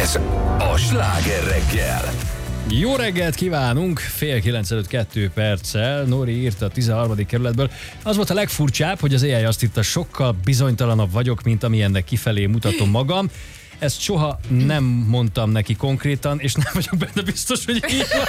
Ez a Sláger reggel. Jó reggelt kívánunk, 8:45 Nóri írta a 13. kerületből. Az volt a legfurcsább, hogy az AI azt írta, sokkal bizonytalanabb vagyok, mint amilyennek kifelé mutatom magam. Ezt soha nem mondtam neki konkrétan, és nem vagyok benne biztos, hogy így van.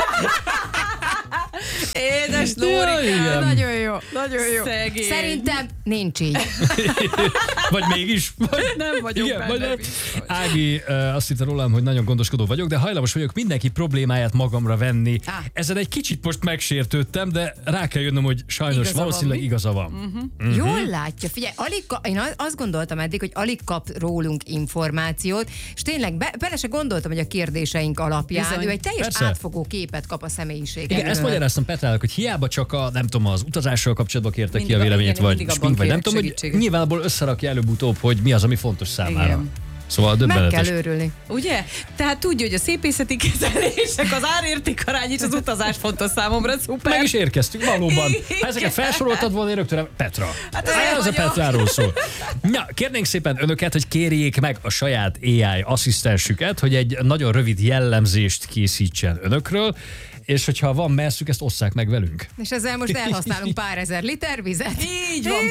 Édes Nórikám, nagyon jó, nagyon jó. Szegény. Szerintem nincs így. Vagy mégis. Nem vagyok igen, benne biztos. Ági azt írta rólam, hogy nagyon gondoskodó vagyok, de hajlamos vagyok mindenki problémáját magamra venni. Ezen egy kicsit most megsértődtem, de rá kell jönnöm, hogy sajnos valószínűleg igaza van. Jól látja. Figyelj, én azt gondoltam eddig, hogy alig kap rólunk információt, és tényleg bele se gondoltam, hogy a kérdéseink alapján Bizony. ő egy teljes Persze. átfogó képet kap a személyiségéről. Igen, ezt magyaráztam Petrának, hogy hiába csak nem tudom, az utazással kapcsolatban kértek ki a Mindig véleményét, igen, vagy mindig spink, vagy abban nem tudom, hogy segítséget. nyilvánból összerakja előbb-utóbb, hogy mi az, ami fontos számára. Igen. Szóval Meg döbbenetes. kell őrülni. Ugye? Tehát tudja, hogy a szépészeti kezelések, az árértékarány és az utazás fontos számomra, szuper. Meg is érkeztünk, valóban. Ha ezeket felsoroltad volna, én rögtön Petra. Hát Ez a Petráról szól. Na, kérnénk szépen önöket, hogy kérjék meg a saját AI asszisztensüket, hogy egy nagyon rövid jellemzést készítsen önökről, és hogyha van messzük, ezt osszák meg velünk. És ezzel most elhasználunk pár ezer liter vizet. Így van.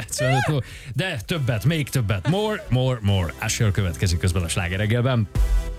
0-30-30-30-95, de többet, még többet. More. Usher következik közben a Sláger reggelben.